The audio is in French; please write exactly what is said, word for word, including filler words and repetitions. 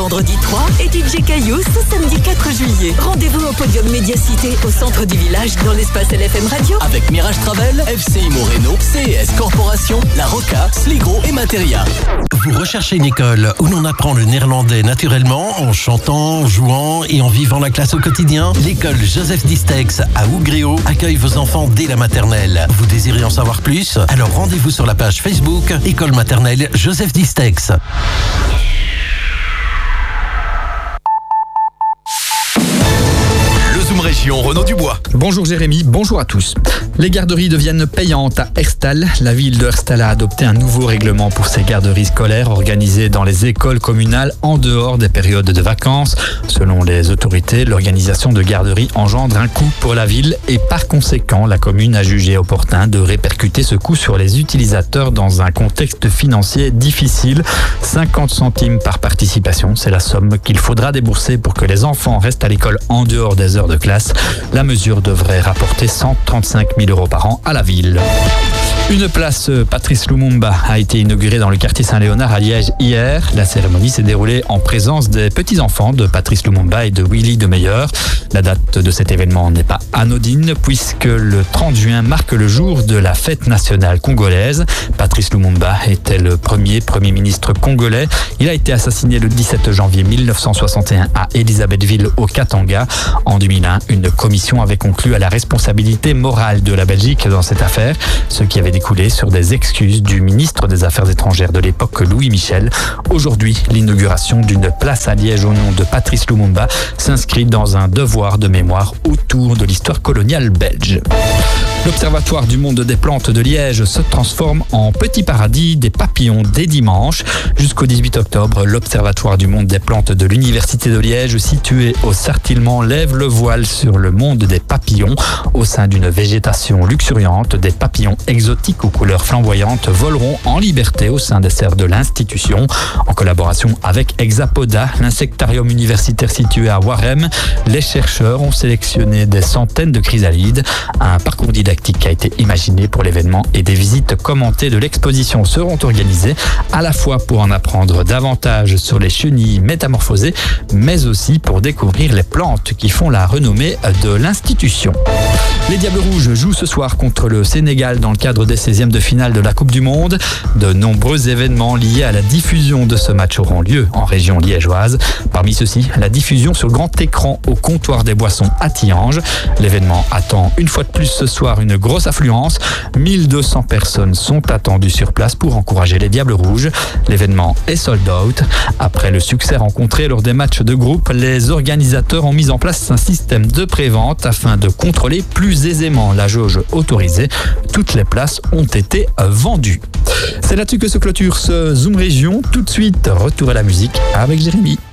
vendredi trois et D J Caillou ce samedi quatre juillet. Rendez-vous au podium Médiacité au centre du village dans l'espace L F M Radio. Avec Mirage Travel, F C I Moreno, C S Corporation, La Roca, Sligro et Materia. Vous recherchez une école où l'on apprend le néerlandais naturellement, en chantant, en jouant et en vivant la classe au quotidien? L'école Joseph Distex à Ougréo accueille vos enfants dès la maternelle. Vous désirez en savoir plus? Alors rendez-vous sur la page Facebook École maternelle Joseph Distex. Région Renaud Dubois. Bonjour Jérémy, bonjour à tous. Les garderies deviennent payantes à Herstal. La ville de Herstal a adopté un nouveau règlement pour ses garderies scolaires organisées dans les écoles communales en dehors des périodes de vacances. Selon les autorités, l'organisation de garderies engendre un coût pour la ville et par conséquent, la commune a jugé opportun de répercuter ce coût sur les utilisateurs dans un contexte financier difficile. cinquante centimes par participation, c'est la somme qu'il faudra débourser pour que les enfants restent à l'école en dehors des heures de classe. La mesure devrait rapporter cent trente-cinq mille euros par an à la ville. Une place Patrice Lumumba a été inaugurée dans le quartier Saint-Léonard à Liège hier. La cérémonie s'est déroulée en présence des petits-enfants de Patrice Lumumba et de Willy de Meyer. La date de cet événement n'est pas anodine puisque le trente juin marque le jour de la fête nationale congolaise. Patrice Lumumba était le premier premier ministre congolais. Il a été assassiné le dix-sept janvier mille neuf cent soixante et un à Elisabethville au Katanga. En deux mille un, une commission avait conclu à la responsabilité morale de la Belgique dans cette affaire, ce qui avait découlé sur des excuses du ministre des Affaires étrangères de l'époque, Louis Michel. Aujourd'hui, l'inauguration d'une place à Liège au nom de Patrice Lumumba s'inscrit dans un devoir de mémoire autour de l'histoire coloniale belge. L'Observatoire du monde des plantes de Liège se transforme en petit paradis des papillons dès dimanche. Jusqu'au dix-huit octobre, l'Observatoire du monde des plantes de l'Université de Liège, situé au Sartillement, lève le voile sur le monde des papillons. Au sein d'une végétation luxuriante, des papillons exotiques aux couleurs flamboyantes voleront en liberté au sein des serres de l'institution. En collaboration avec Hexapoda, l'insectarium universitaire situé à Warem, les chercheurs ont sélectionné des centaines de chrysalides. Un parcours didactique a été imaginé pour l'événement et des visites commentées de l'exposition seront organisées à la fois pour en apprendre davantage sur les chenilles métamorphosées, mais aussi pour découvrir les plantes qui font la renommée de l'institution. Les Diables Rouges jouent ce soir contre le Sénégal dans le cadre des seizièmes de finale de la Coupe du Monde. De nombreux événements liés à la diffusion de ce match auront lieu en région liégeoise. Parmi ceux-ci, la diffusion sur grand écran au comptoir des boissons à Tihange. L'événement attend une fois de plus ce soir une grosse affluence. mille deux cents personnes sont attendues sur place pour encourager les Diables Rouges. L'événement est sold out. Après le succès rencontré lors des matchs de groupe, les organisateurs ont mis en place un système de prévente afin de contrôler plus aisément la jauge autorisée. Toutes les places ont été vendues. C'est là-dessus que se clôture ce Zoom Région. Tout de suite, retour à la musique avec Jérémy.